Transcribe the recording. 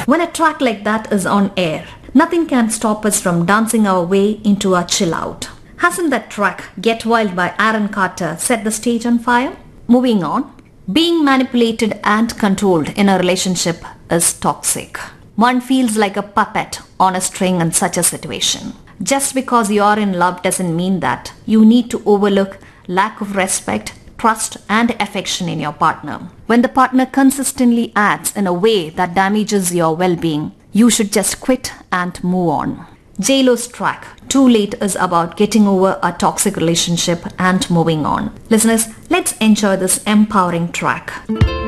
When a track like that is on air, nothing can stop us from dancing our way into a chill out. Hasn't that track, Get Wild by Aaron Carter, set the stage on fire? Moving on, being manipulated and controlled in a relationship is toxic. One feels like a puppet on a string in such a situation. Just because you are in love doesn't mean that you need to overlook lack of respect, trust and affection in your partner. When the partner consistently acts in a way that damages your well-being, you should just quit and move on. J-Lo's track, Too Late, is about getting over a toxic relationship and moving on. Listeners, let's enjoy this empowering track.